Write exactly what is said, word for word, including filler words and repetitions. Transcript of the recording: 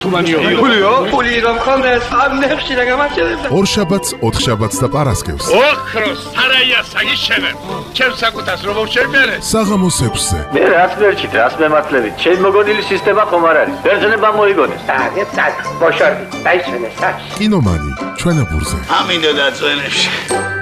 თუმანიო ფულიო ფული რომ ხონდეს ამ ნებში რა გამაჩერებდა ორშაბათს ოთხშაბათს და პარასკევს ოქროს სარაია საგიშენებ ჩემ საკუთას რომ მოვჩერდერე საღამოს ექვსზე მე რაც ვერჩით რას მემართლებით ჩემ მოგონილი სისტემა ხომ არ არის ბერძნება მოიგონეს აგე წაკ ბოშორდი დაიშვენე საჩ კინომანი ჩვენებურზე ამინდო და წვენებში